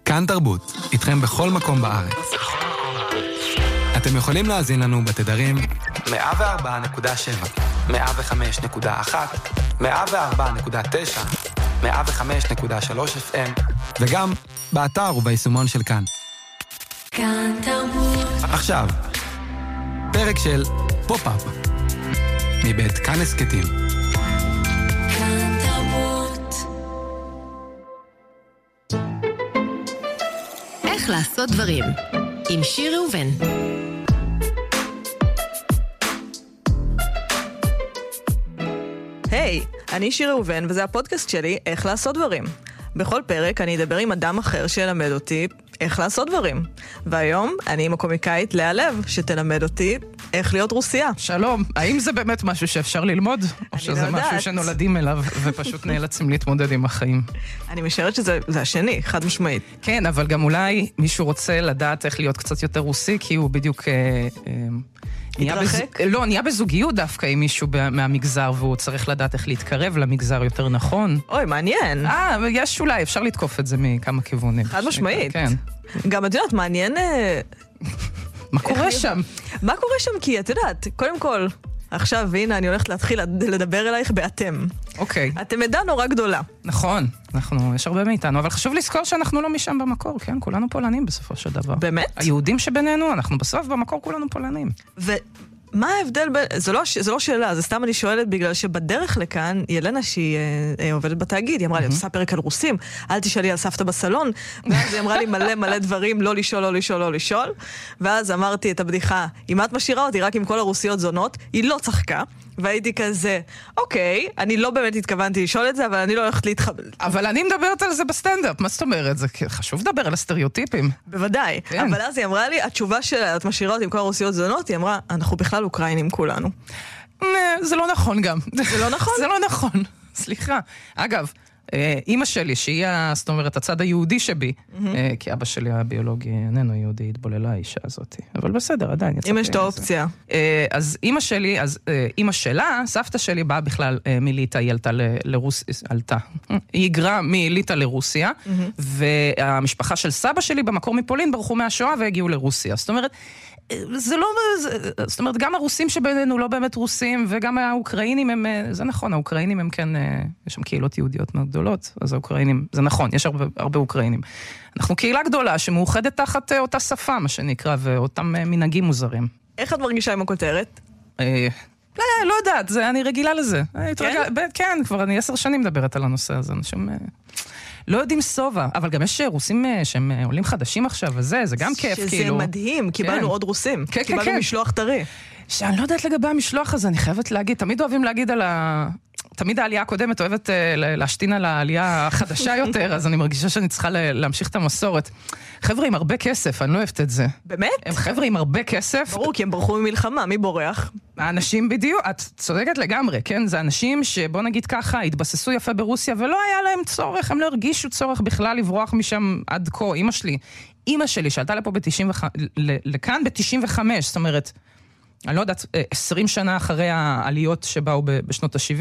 כאן תרבות, איתכם בכל מקום בארץ. אתם יכולים להאזין לנו בתדרים 104.7, 105.1, 104.9, 105.3 FM, וגם באתר וביישומון של כאן. כאן תרבות. עכשיו, פרק של פופ-אפ, מבית כאן הסקטים. כאן תרבות. איך לעשות דברים, עם שיר ראובן. היי, אני שיר ראובן, וזה הפודקאסט שלי, איך לעשות דברים. בכל פרק אני אדבר עם אדם אחר שילמד אותי איך לעשות דברים. והיום אני עם הקומיקאית לאה לב, שתלמד אותי איך להיות רוסיה. שלום, האם זה באמת משהו שאפשר ללמוד? או שזה משהו שנולדים אליו ופשוט נאלצים להתמודד עם החיים? אני משערת שזה השני, חד משמעית. כן, אבל גם אולי מישהו רוצה לדעת איך להיות קצת יותר רוסי, כי הוא בדיוק... נהיה בזוגיות דווקא עם מישהו מהמגזר, והוא צריך לדעת איך להתקרב למגזר יותר נכון. אוי, מעניין. יש אולי, אפשר לתקוף את זה מכמה כיוונים. חד משמעית. כן. גם את יודעת, מעניין... מה קורה שם? מה קורה שם? כי את יודעת, קודם כל, עכשיו, והנה, אני הולכת להתחיל לדבר אלייך באתם. אוקיי. אתם עדה נורא גדולה. נכון, יש הרבה מאיתנו, אבל חשוב לזכור שאנחנו לא משם במקור, כן? כולנו פולנים בסופו של דבר. באמת? היהודים שבינינו, אנחנו בסוף במקור כולנו פולנים. מה ההבדל זה לא שאלה, זה סתם אני שואלת, בגלל שבדרך לכאן, ילנה שהיא עובדת בתאגיד, היא אמרה לי, את עושה פרק על רוסים, אל תשאלי על סבתא בסלון, ואז היא אמרה לי מלא דברים, לא לשאול, ואז אמרתי את הבדיחה, אם את משאירה אותי רק עם כל הרוסיות זונות, היא לא צחקה, והייתי כזה, אוקיי, אני לא באמת התכוונתי לשאול את זה, אבל אני לא הולכת להתחבל. אבל אני מדברת על זה בסטנדאפ, מה זאת אומרת? זה חשוב לדבר על הסטריאוטיפים. בוודאי, אבל אז היא אמרה לי, התשובה שלה, את משאירה אותי עם כל הרוסיות זונות, היא אמרה, אנחנו בכלל אוקראינים כולנו. זה לא נכון גם. זה לא נכון? זה לא נכון, סליחה. אגב, אמא שלי, שהיא, זאת אומרת, הצד היהודי שבי, כי אבא שלי הביולוגי איננו יהודי, התבוללה האישה הזאת. אבל בסדר, עדיין. אם יש את האופציה. אז אמא שלי, אמא שלה, סבתא שלי באה בכלל מליטה, היא עלתה לרוסיה, היא היגרה מליטה לרוסיה, והמשפחה של סבא שלי במקור מפולין ברחו מהשואה והגיעו לרוסיה. זאת אומרת, זאת אומרת, גם הרוסים שבינינו לא באמת רוסים, וגם האוקראינים הם, זה נכון, האוקראינים הם כן, יש שם קהילות יהודיות מאוד גדולות, אז האוקראינים, זה נכון, יש הרבה אוקראינים. אנחנו קהילה גדולה שמאוחדת תחת אותה שפה, מה שנקרא, ואותם מנהגים מוזרים. איך את מרגישה עם הכותרת? לא יודעת, אני רגילה לזה. כן, כבר אני 10 שנים מדברת על הנושא הזה, אנשים... לא יודעים סובה, אבל גם יש רוסים שהם עולים חדשים עכשיו, וזה גם כיף, כאילו. שזה מדהים, קיבלנו עוד רוסים. קיבלנו משלוח טרי. שאני לא יודעת לגבי המשלוח הזה, אני חייבת להגיד, תמיד אוהבים להגיד על תמיד העלייה הקודמת אוהבת להשתין על העלייה החדשה יותר, אז אני מרגישה שאני צריכה להמשיך את המסורת. חבר'ה עם הרבה כסף, אני לא אוהבת את זה. באמת? הם חבר'ה עם הרבה כסף. ברור, כי הם ברחו ממלחמה, מי בורח? האנשים בדיוק, את צודקת לגמרי, כן? זה אנשים שבוא נגיד ככה, התבססו יפה ברוסיה, ולא היה להם צורך, הם לא הרגישו צורך בכלל לברוח משם עד כה. אמא שלי שעלתה לפה לכאן ב-95, זאת אומרת, אני לא יודעת, 20 שנה אחרי העליות שבאו בשנות ה-70,